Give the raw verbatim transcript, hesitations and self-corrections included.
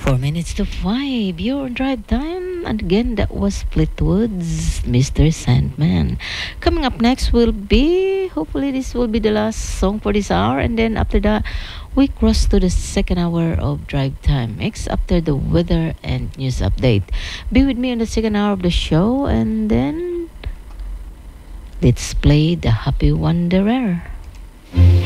Four minutes to five. Your drive time. And again, that was Fleetwood's mister Sandman. Coming up next will be, hopefully, this will be the last song for this hour. And then after that, we cross to the second hour of drive time. Next, after the weather and news update. Be with me on the second hour of the show. And then let's play the Happy Wanderer.